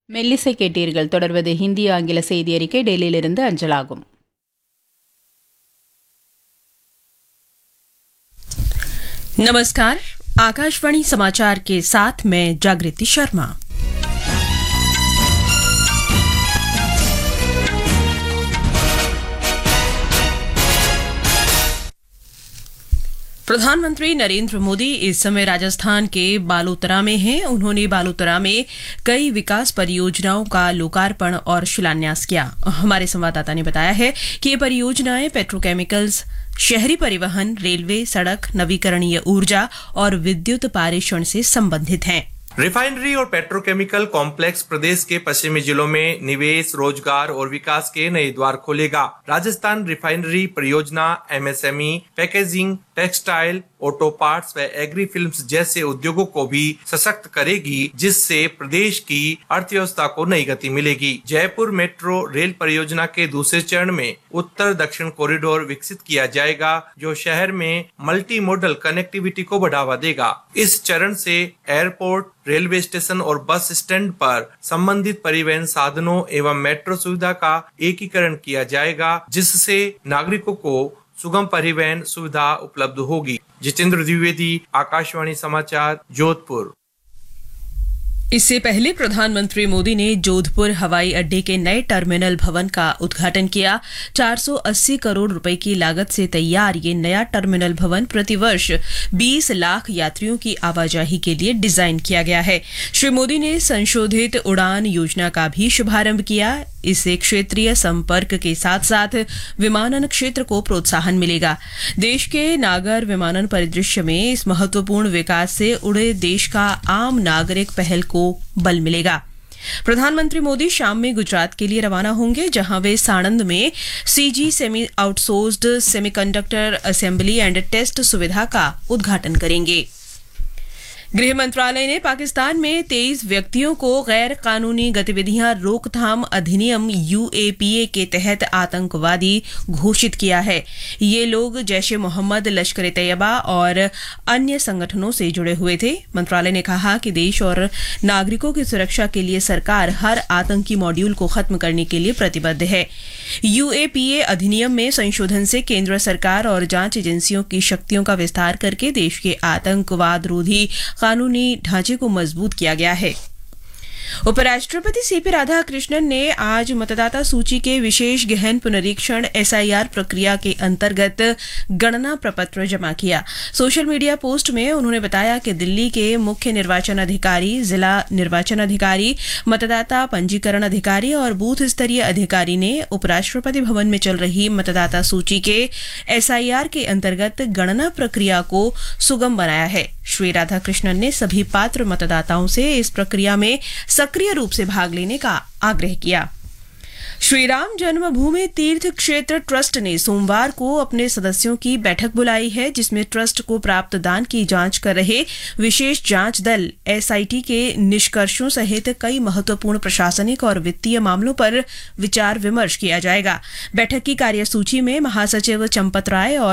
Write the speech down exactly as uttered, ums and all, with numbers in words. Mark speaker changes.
Speaker 1: மெல்லிசை கேட்டீர்கள். தொடர்வது ஹிந்தி ஆங்கில செய்தி அறிக்கை டெல்லியிலிருந்து அஞ்சலாகும்.
Speaker 2: नमस्कार, आकाशवाणी समाचार के साथ मैं जागृति शर्मा। प्रधानमंत्री नरेंद्र मोदी इस समय राजस्थान के बालोतरा में हैं। उन्होंने बालोतरा में कई विकास परियोजनाओं का लोकार्पण और शिलान्यास किया। हमारे संवाददाता ने बताया है कि ये परियोजनाएं पेट्रोकेमिकल्स, शहरी परिवहन, रेलवे, सड़क, नवीकरणीय ऊर्जा और विद्युत पारेषण से संबंधित हैं।
Speaker 3: रिफाइनरी और पेट्रोकेमिकल कॉम्प्लेक्स प्रदेश के पश्चिमी जिलों में निवेश, रोजगार और विकास के नए द्वार खोलेगा। राजस्थान रिफाइनरी परियोजना MSME, packaging, textile, auto parts व एग्री फिल्म्स जैसे उद्योगों को भी सशक्त करेगी, जिससे प्रदेश की अर्थव्यवस्था को नई गति मिलेगी। जयपुर मेट्रो रेल परियोजना के दूसरे चरण में उत्तर दक्षिण कॉरिडोर विकसित किया जाएगा, जो शहर में मल्टी मॉडल कनेक्टिविटी को बढ़ावा देगा। इस चरण से एयरपोर्ट, रेलवे स्टेशन और बस स्टैंड पर संबंधित परिवहन साधनों एवं मेट्रो सुविधा का एकीकरण किया जाएगा, जिससे नागरिकों को सुगम परिवहन सुविधा उपलब्ध होगी। जितेंद्र द्विवेदी, आकाशवाणी समाचार, जोधपुर।
Speaker 2: इससे पहले प्रधानमंत्री मोदी ने जोधपुर हवाई अड्डे के नए टर्मिनल भवन का उद्घाटन किया। चार सौ अस्सी करोड़ रुपए की लागत से तैयार ये नया टर्मिनल भवन प्रतिवर्ष बीस लाख यात्रियों की आवाजाही के लिए डिजाइन किया गया है। श्री मोदी ने संशोधित उड़ान योजना का भी शुभारंभ किया। इससे क्षेत्रीय संपर्क के साथ साथ विमानन क्षेत्र को प्रोत्साहन मिलेगा। देश के नागर विमानन परिदृश्य में इस महत्वपूर्ण विकास से उड़े देश का आम नागरिक पहल को बल मिलेगा। प्रधानमंत्री मोदी शाम में गुजरात के लिए रवाना होंगे, जहां वे साणंद में CG semi outsourced semiconductor assembly and test सुविधा का उद्घाटन करेंगे। गृह मंत्रालय ने पाकिस्तान में तेईस व्यक्तियों को गैर कानूनी गतिविधियां रोकथाम अधिनियम यूएपीए के तहत आतंकवादी घोषित किया है। ये लोग जैश ए मोहम्मद, लश्कर ए तैयबा और अन्य संगठनों से जुड़े हुए थे। मंत्रालय ने कहा कि देश और नागरिकों की सुरक्षा के लिए सरकार हर आतंकी मॉड्यूल को खत्म करने के लिए प्रतिबद्ध है। यूएपीए अधिनियम में संशोधन से केंद्र सरकार और जांच एजेंसियों की शक्तियों का विस्तार करके देश के आतंकवाद रोधी कानूनी ढांचे को मजबूत किया गया है। उपराष्ट्रपति सीपी राधाकृष्णन ने आज मतदाता सूची के विशेष गहन पुनरीक्षण एसआईआर प्रक्रिया के अंतर्गत गणना प्रपत्र जमा किया। सोशल मीडिया पोस्ट में उन्होंने बताया कि दिल्ली के मुख्य निर्वाचन अधिकारी, जिला निर्वाचन अधिकारी, मतदाता पंजीकरण अधिकारी और बूथ स्तरीय अधिकारी ने उपराष्ट्रपति भवन में चल रही मतदाता सूची के एसआईआर के अंतर्गत गणना प्रक्रिया को सुगम बनाया है। श्री राधाकृष्णन ने सभी पात्र मतदाताओं से इस प्रक्रिया में सक्रिय रूप से भाग लेने का आग्रह किया। श्री राम जन्मभूमि तीर्थ क्षेत्र ट्रस्ट ने सोमवार को अपने सदस्यों की बैठक बुलाई है, जिसमें ट्रस्ट को प्राप्त दान की जांच कर रहे विशेष जांच दल एसआईटी के निष्कर्षों सहित कई महत्वपूर्ण प्रशासनिक और वित्तीय मामलों पर विचार विमर्श किया जाएगा। बैठक की कार्यसूची में महासचिव चंपत राय और